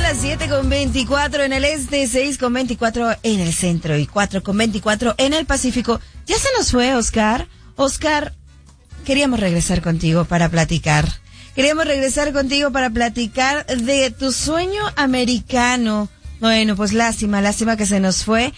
las 7:24 en el este, 6:24 en el centro y 4:24 en el Pacífico. Ya se nos fue, Oscar. Oscar, queríamos regresar contigo para platicar. Queríamos regresar contigo para platicar de tu sueño americano. Bueno, pues lástima que se nos fue.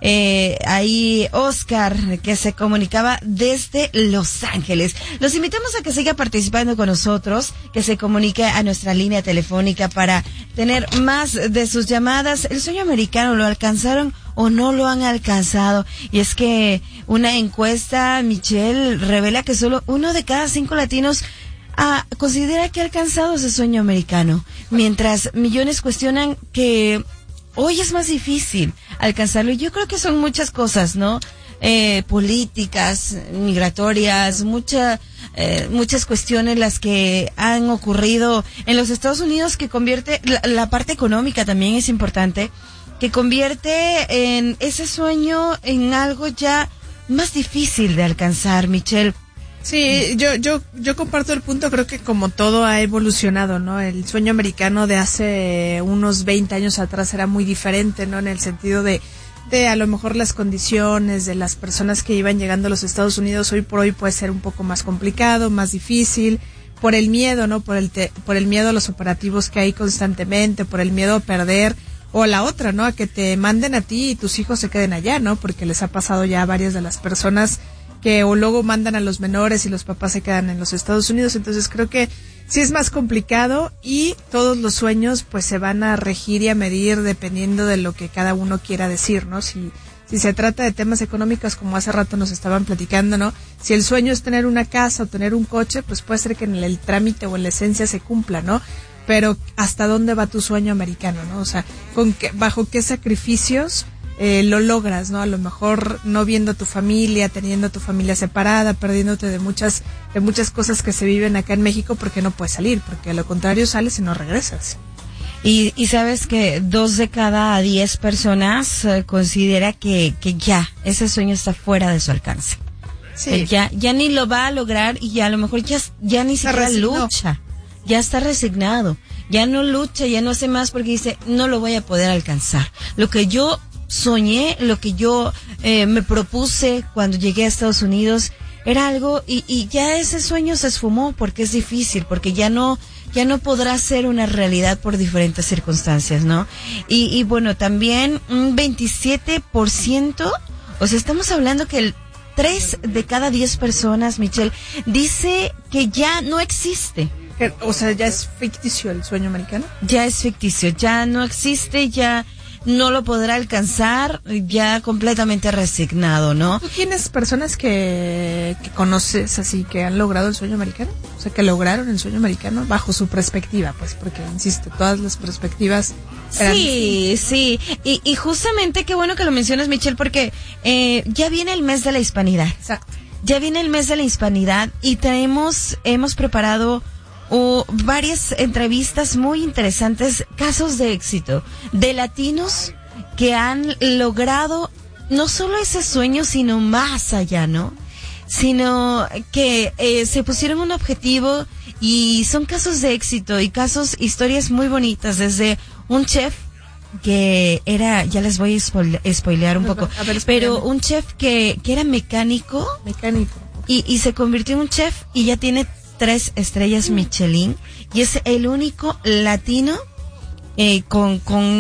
Ahí Oscar, que se comunicaba desde Los Ángeles. Los invitamos a que siga participando con nosotros, que se comunique a nuestra línea telefónica para tener más de sus llamadas. El sueño americano, ¿lo alcanzaron o no lo han alcanzado? Y es que una encuesta, Michelle, revela que solo 1 de cada 5 latinos considera que ha alcanzado ese sueño americano, mientras millones cuestionan que hoy es más difícil alcanzarlo. Y yo creo que son muchas cosas, ¿no? Políticas, migratorias, muchas cuestiones las que han ocurrido en los Estados Unidos, que convierte, la parte económica también es importante, que convierte en ese sueño en algo ya más difícil de alcanzar, Michelle. Sí, yo comparto el punto. Creo que como todo ha evolucionado, ¿no? El sueño americano de hace unos 20 años atrás era muy diferente, ¿no? En el sentido de a lo mejor las condiciones de las personas que iban llegando a los Estados Unidos hoy por hoy puede ser un poco más complicado, más difícil, por el miedo, ¿no? Por el miedo a los operativos que hay constantemente, por el miedo a perder, o la otra, ¿no? A que te manden a ti y tus hijos se queden allá, ¿no? Porque les ha pasado ya a varias de las personas que o luego mandan a los menores y los papás se quedan en los Estados Unidos. Entonces creo que sí es más complicado y todos los sueños pues se van a regir y a medir dependiendo de lo que cada uno quiera decir, ¿no? Si se trata de temas económicos, como hace rato nos estaban platicando, ¿no? Si el sueño es tener una casa o tener un coche, pues puede ser que en el trámite o en la esencia se cumpla, ¿no? Pero ¿hasta dónde va tu sueño americano, no? O sea, ¿bajo qué sacrificios lo logras, ¿no? A lo mejor no viendo a tu familia, teniendo a tu familia separada, perdiéndote de muchas cosas que se viven acá en México porque no puedes salir, porque a lo contrario sales y no regresas. Y sabes que 2 de cada 10 personas considera que ya ese sueño está fuera de su alcance. Sí. Ya ni lo va a lograr y ya a lo mejor ya ni siquiera lucha. Ya está resignado. Ya no lucha, ya no hace más porque dice, no lo voy a poder alcanzar. Lo que yo soñé, lo que yo me propuse cuando llegué a Estados Unidos era algo y ya ese sueño se esfumó porque es difícil, porque ya no podrá ser una realidad por diferentes circunstancias, ¿no? Y bueno, también un 27%, o sea, estamos hablando que el 3 de cada 10 personas, Michelle, dice que ya no existe. O sea, ¿ya es ficticio el sueño americano? Ya es ficticio, ya no existe, ya no lo podrá alcanzar, ya completamente resignado, ¿no? ¿Tú tienes personas que conoces así que han logrado el sueño americano? O sea, que lograron el sueño americano bajo su perspectiva, pues, porque, insisto, todas las perspectivas eran... Sí, y justamente qué bueno que lo mencionas, Michelle, porque ya viene el mes de la hispanidad. Exacto. Ya viene el mes de la hispanidad y hemos preparado varias entrevistas muy interesantes, casos de éxito de latinos que han logrado no solo ese sueño, sino más allá, ¿no? Sino que se pusieron un objetivo y son casos de éxito y historias muy bonitas, desde un chef que era, ya les voy a spoilear un poco, pero un chef que era mecánico y se convirtió en un chef y ya tiene 3 estrellas Michelin y es el único latino con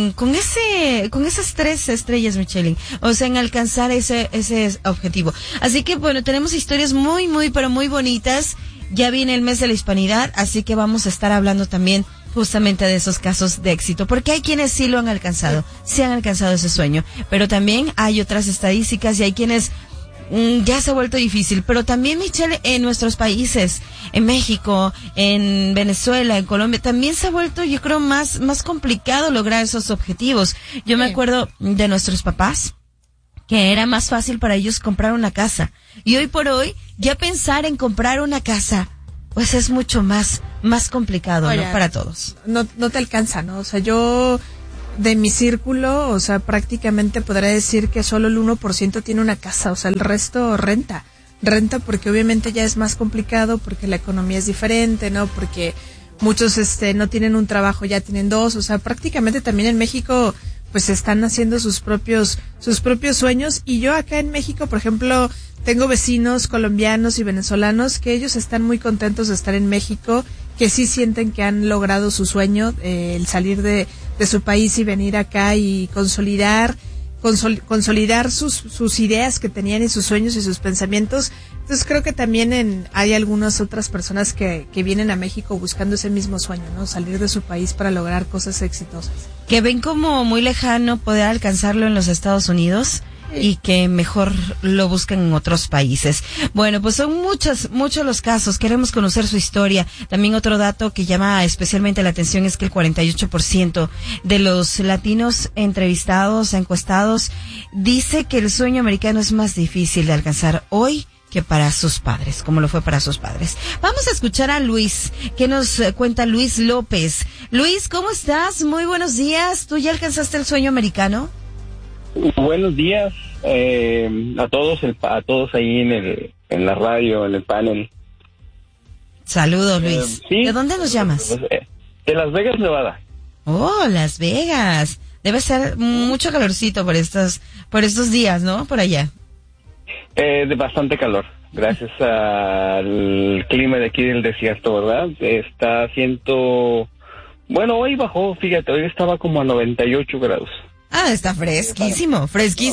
esas 3 estrellas Michelin, o sea, en alcanzar ese objetivo. Así que bueno, tenemos historias muy, muy, pero muy bonitas. Ya viene el mes de la hispanidad, así que vamos a estar hablando también justamente de esos casos de éxito, porque hay quienes sí lo han alcanzado, sí han alcanzado ese sueño, pero también hay otras estadísticas y hay quienes ya se ha vuelto difícil, pero también, Michelle, en nuestros países, en México, en Venezuela, en Colombia, también se ha vuelto, yo creo, más complicado lograr esos objetivos. Yo me acuerdo de nuestros papás, que era más fácil para ellos comprar una casa, y hoy por hoy, ya pensar en comprar una casa, pues es mucho más complicado, ¿no? Para todos. No te alcanza, ¿no? O sea, yo... de mi círculo, o sea, prácticamente podría decir que solo el 1% tiene una casa, o sea, el resto renta porque obviamente ya es más complicado, porque la economía es diferente, ¿no? Porque muchos no tienen un trabajo, ya tienen dos, o sea, prácticamente también en México pues están haciendo sus propios sueños. Y yo acá en México, por ejemplo, tengo vecinos colombianos y venezolanos que ellos están muy contentos de estar en México, que sí sienten que han logrado su sueño, el salir de su país y venir acá y consolidar sus ideas que tenían y sus sueños y sus pensamientos. Entonces creo que también hay algunas otras personas que vienen a México buscando ese mismo sueño, ¿no? Salir de su país para lograr cosas exitosas. Que ven como muy lejano poder alcanzarlo en los Estados Unidos y que mejor lo buscan en otros países. Bueno, pues son muchos los casos. Queremos conocer su historia. También otro dato que llama especialmente la atención es que el 48% de los latinos entrevistados, encuestados, dice que el sueño americano es más difícil de alcanzar hoy que para sus padres, como lo fue para sus padres. Vamos a escuchar a Luis. ¿Qué nos cuenta Luis López? Luis, ¿cómo estás? Muy buenos días. ¿Tú ya alcanzaste el sueño americano? Buenos días a todos ahí en la radio, en el panel. Saludos, Luis. ¿Sí? ¿De dónde nos llamas? De Las Vegas, Nevada. Oh, Las Vegas. Debe ser mucho calorcito por estos días, ¿no? Por allá. De bastante calor, gracias al clima de aquí del desierto, ¿verdad? Está haciendo... Bueno, hoy bajó, fíjate, hoy estaba como a 98 grados. Ah, está fresquísimo.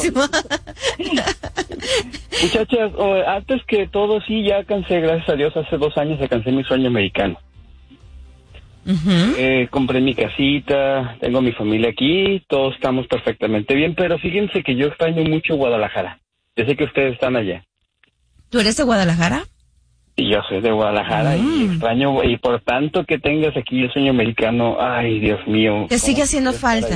Muchachas, antes que todo, sí, ya alcancé, gracias a Dios, hace 2 años alcancé mi sueño americano. Compré mi casita, tengo mi familia aquí, todos estamos perfectamente bien, pero fíjense que yo extraño mucho Guadalajara. Yo sé que ustedes están allá. ¿Tú eres de Guadalajara? Y yo soy de Guadalajara y extraño, y por tanto que tengas aquí el sueño americano, ay, Dios mío. Te sigue haciendo falta.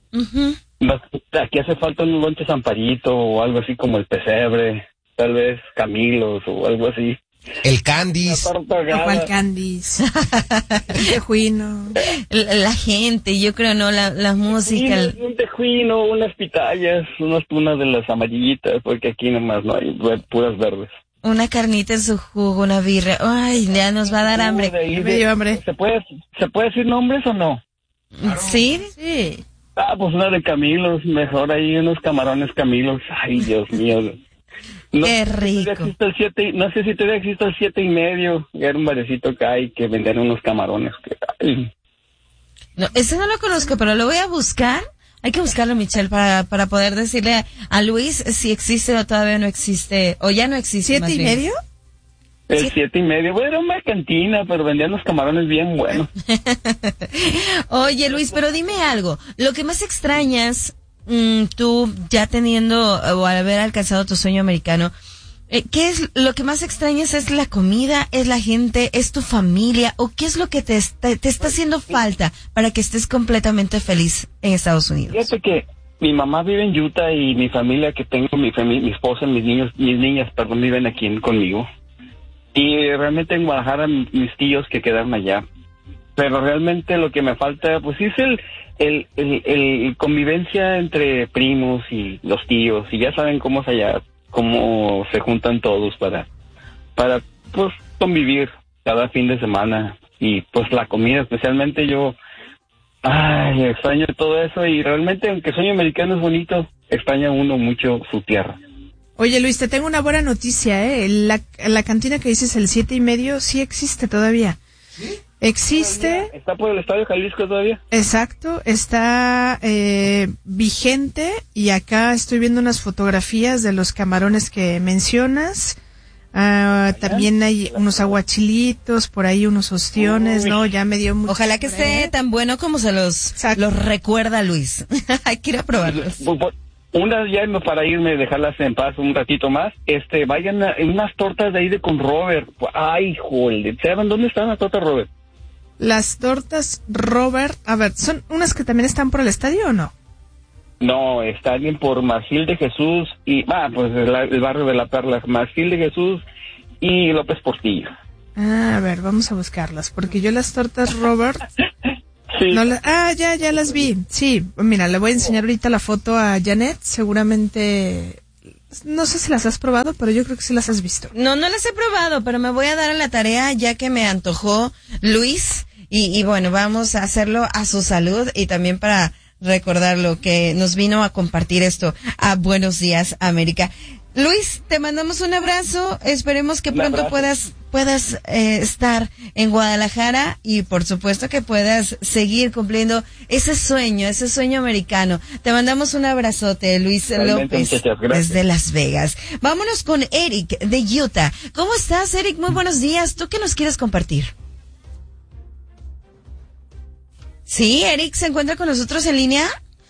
Aquí hace falta un lonche Zamparito o algo así como el Pesebre, tal vez Camilos o algo así. El Candies. ¿Cuál Candies? El tejuino. La gente, yo creo, ¿no? La música. Un tejuino, unas pitayas, unas tunas de las amarillitas, porque aquí nomás no hay puras verdes. Una carnita en su jugo, una birria. Ay, ya nos va a dar hambre. Me dio hambre. ¿Se puede decir nombres o no? ¿Sí? Sí. Pues una de Camilos, mejor ahí unos camarones Camilos. Ay, Dios mío. No, qué rico. No sé si todavía existe el 7.5. Era un barecito acá y que vendían unos camarones. No, ese no lo conozco, pero lo voy a buscar. Hay que buscarlo, Michelle, para poder decirle a Luis si existe o todavía no existe, o ya no existe. ¿7.5? El 7.5. Bueno, era una cantina, pero vendían los camarones bien buenos. Oye, Luis, pero dime algo. Lo que más extrañas, tú ya teniendo o al haber alcanzado tu sueño americano, ¿qué es lo que más extrañas? ¿Es la comida? ¿Es la gente? ¿Es tu familia? ¿O qué es lo que te está haciendo falta para que estés completamente feliz en Estados Unidos? Fíjate que mi mamá vive en Utah y mi familia que tengo, mi esposa, mis niñas, viven aquí conmigo. Y realmente en Guadalajara mis tíos que quedaron allá. Pero realmente lo que me falta, pues sí es el convivencia entre primos y los tíos. Y ya saben cómo es allá, cómo se juntan todos para pues convivir cada fin de semana. Y pues la comida, especialmente yo, extraño todo eso. Y realmente, aunque el sueño americano es bonito, extraña uno mucho su tierra. Oye, Luis, te tengo una buena noticia, la cantina que dices, el 7.5, sí existe todavía. ¿Sí? Existe. ¿Está por el Estadio Jalisco todavía? Exacto, está vigente, y acá estoy viendo unas fotografías de los camarones que mencionas. También hay unos aguachilitos, por ahí unos ostiones, ¿no? Ya me dio mucho. Ojalá que esté tan bueno como se los recuerda Luis. Hay que ir a probarlos. Una ya para irme, dejarlas en paz un ratito más, vayan a unas tortas de ahí de con Robert. Ay, joder, ¿saben dónde están las tortas Robert? Las tortas Robert, a ver, ¿son unas que también están por el estadio o no? No, están bien por Marfil de Jesús y, pues el barrio de La Perla, Marfil de Jesús y López Portillo. A ver, vamos a buscarlas, porque yo las tortas Robert... Sí. No ya las vi. Sí, mira, le voy a enseñar ahorita la foto a Janet. Seguramente, no sé si las has probado, pero yo creo que sí las has visto. No las he probado, pero me voy a dar a la tarea ya que me antojó Luis y bueno, vamos a hacerlo a su salud y también para recordarlo que nos vino a compartir esto a Buenos Días América. Luis, te mandamos un abrazo, esperemos que pronto puedas estar en Guadalajara y por supuesto que puedas seguir cumpliendo ese sueño americano. Te mandamos un abrazote, Luis López, desde Las Vegas. Vámonos con Eric de Utah. ¿Cómo estás, Eric? Muy buenos días. ¿Tú qué nos quieres compartir? Sí, Eric se encuentra con nosotros en línea.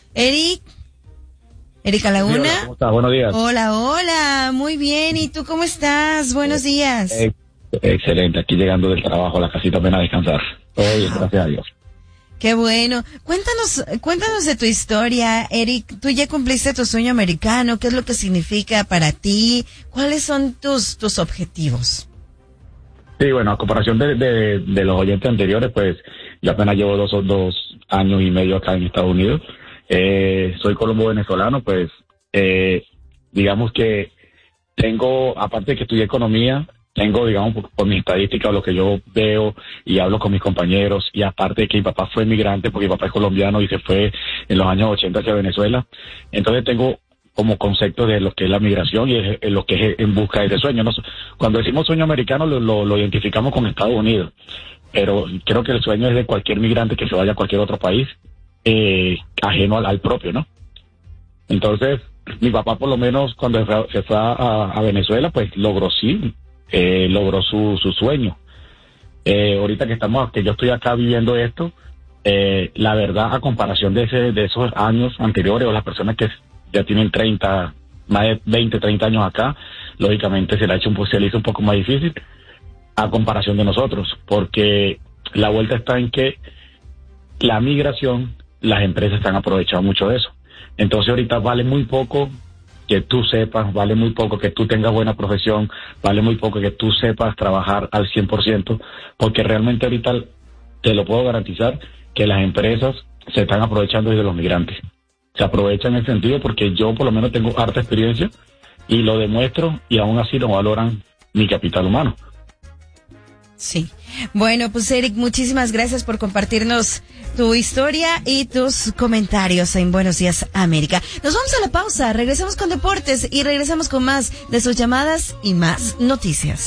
Erika Laguna. Hola, ¿cómo estás? Buenos días. Hola, muy bien. ¿Y tú cómo estás? Buenos días. Excelente, aquí llegando del trabajo a la casita apenas a descansar. Todo bien, gracias a Dios. Qué bueno. Cuéntanos de tu historia, Eric. Tú ya cumpliste tu sueño americano. ¿Qué es lo que significa para ti? ¿Cuáles son tus objetivos? Sí, bueno, a comparación de los oyentes anteriores, pues yo apenas llevo dos años y medio acá en Estados Unidos. Soy colombo-venezolano, pues digamos que tengo, aparte de que estudié economía, tengo, digamos, por mi estadística, lo que yo veo y hablo con mis compañeros, y aparte de que mi papá fue migrante, porque mi papá es colombiano y se fue en los años 80 hacia Venezuela, entonces tengo como concepto de lo que es la migración y lo que es en busca de ese sueño, ¿no? Cuando decimos sueño americano lo identificamos con Estados Unidos, pero creo que el sueño es de cualquier migrante que se vaya a cualquier otro país, ajeno al propio, ¿no? Entonces, mi papá por lo menos cuando se fue a Venezuela, pues logró su sueño. Ahorita que yo estoy acá viviendo esto, la verdad, a comparación de esos años anteriores, o las personas que ya tienen más de 20, 30 años acá, lógicamente se le hizo un poco más difícil a comparación de nosotros, porque la vuelta está en que la migración, las empresas están aprovechando mucho de eso. Entonces ahorita vale muy poco que tú sepas, vale muy poco que tú tengas buena profesión, vale muy poco que tú sepas trabajar al 100%, porque realmente ahorita te lo puedo garantizar que las empresas se están aprovechando de los migrantes. Se aprovechan en el sentido porque yo por lo menos tengo harta experiencia y lo demuestro, y aún así no valoran mi capital humano. Sí. Bueno, pues Eric, muchísimas gracias por compartirnos tu historia y tus comentarios en Buenos Días América. Nos vamos a la pausa, regresamos con deportes y regresamos con más de sus llamadas y más noticias.